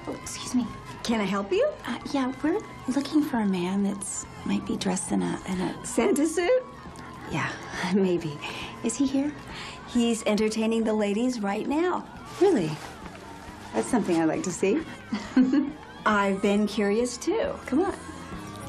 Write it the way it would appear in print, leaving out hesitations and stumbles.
Oh, excuse me. Can I help you? Yeah, we're looking for a man that's might be dressed in a Santa suit? Yeah, maybe. Is he here? He's entertaining the ladies right now. Really? That's something I like to see. I've been curious too. Come on.